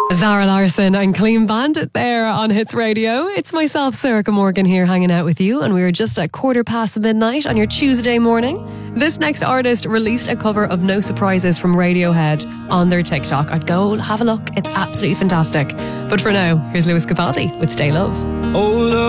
Zara Larsson and Clean Bandit there on Hits Radio. It's myself, Serica Morgan, here hanging out with you, and we are just at midnight on your Tuesday morning. This next artist released a cover of No Surprises from Radiohead on their TikTok. I'd go have a look. It's absolutely fantastic. But for now, here's Lewis Capaldi with Stay Love. Oh, love.